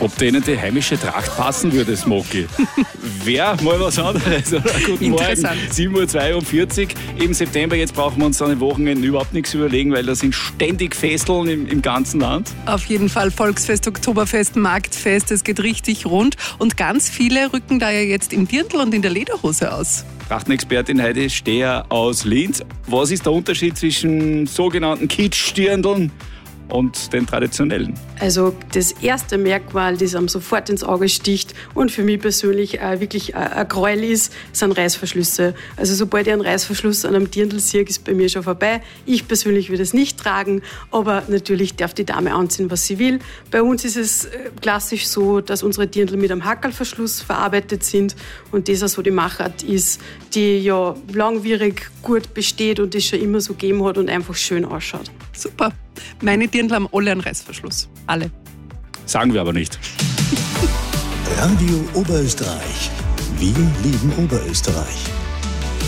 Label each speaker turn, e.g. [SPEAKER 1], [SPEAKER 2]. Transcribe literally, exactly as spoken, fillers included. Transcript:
[SPEAKER 1] ob denen die heimische Tracht passen würde, Smoky. Wer mal was anderes, oder? Guten Morgen, sieben Uhr zweiundvierzig im September. Jetzt brauchen wir uns an den Wochenenden überhaupt nichts überlegen, weil da sind ständig Festeln im, im ganzen Land.
[SPEAKER 2] Auf jeden Fall Volksfest, Oktoberfest, Marktfest, es geht richtig rund. Und ganz viele rücken da ja jetzt im Dirndl und in der Lederhose aus.
[SPEAKER 1] Trachtenexpertin Heidi Steher aus Linz. Was ist der Unterschied zwischen sogenannten Kitsch-Dirndln und den traditionellen?
[SPEAKER 3] Also das erste Merkmal, das einem sofort ins Auge sticht und für mich persönlich äh, wirklich äh, ein Gräuel ist, sind Reißverschlüsse. Also sobald ich einen Reißverschluss an einem Dirndl sehe, ist bei mir schon vorbei. Ich persönlich würde es nicht tragen, aber natürlich darf die Dame anziehen, was sie will. Bei uns ist es äh, klassisch so, dass unsere Dirndl mit einem Hackerlverschluss verarbeitet sind und das auch so die Machart ist, die ja langwierig gut besteht und das schon immer so gegeben hat und einfach schön ausschaut.
[SPEAKER 2] Super. Meine Dirndl haben alle einen Reißverschluss. Alle.
[SPEAKER 1] Sagen wir aber nicht.
[SPEAKER 4] Radio Oberösterreich. Wir lieben Oberösterreich.